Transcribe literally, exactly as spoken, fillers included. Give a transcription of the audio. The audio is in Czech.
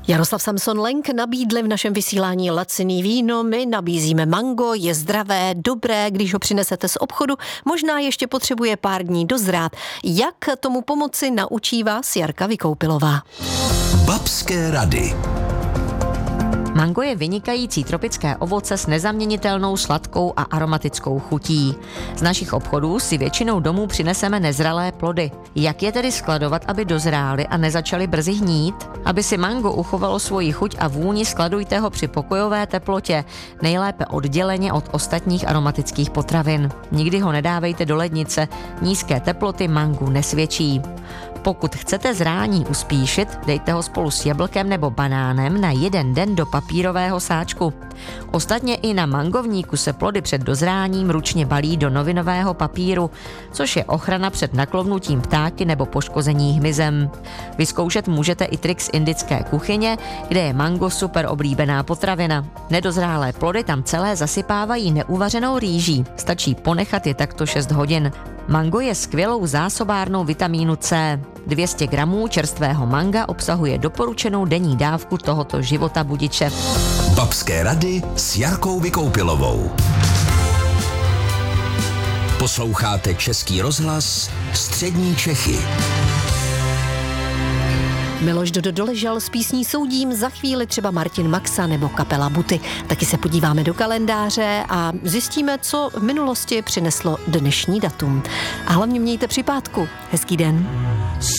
Jaroslav Samson-Lenk nabídli v našem vysílání laciný víno, my nabízíme mango, je zdravé, dobré, když ho přinesete z obchodu, možná ještě potřebuje pár dní dozrát. Jak tomu pomoci, naučí vás Jarka Vykoupilová. Babské rady. Mango je vynikající tropické ovoce s nezaměnitelnou sladkou a aromatickou chutí. Z našich obchodů si většinou domů přineseme nezralé plody. Jak je tedy skladovat, aby dozrály a nezačaly brzy hnít? Aby si mango uchovalo svoji chuť a vůni, skladujte ho při pokojové teplotě, nejlépe odděleně od ostatních aromatických potravin. Nikdy ho nedávejte do lednice, nízké teploty mangu nesvědčí. Pokud chcete zrání uspíšit, dejte ho spolu s jablkem nebo banánem na jeden den do papírového sáčku. Ostatně i na mangovníku se plody před dozráním ručně balí do novinového papíru, což je ochrana před naklovnutím ptáky nebo poškození hmyzem. Vyzkoušet můžete i trik z indické kuchyně, kde je mango super oblíbená potravina. Nedozrálé plody tam celé zasypávají neuvařenou rýží, stačí ponechat je takto šest hodin. Mango je skvělou zásobárnou vitamínu C. dvě stě gramů čerstvého manga obsahuje doporučenou denní dávku tohoto života budiče. Babské rady s Jarkou Vykoupilovou. Posloucháte Český rozhlas Střední Čechy. Miloš Dodo doležel s písní Soudím, za chvíli třeba Martin Maxa nebo kapela Buty. Taky se podíváme do kalendáře a zjistíme, co v minulosti přineslo dnešní datum. A hlavně mějte při pátku. Hezký den.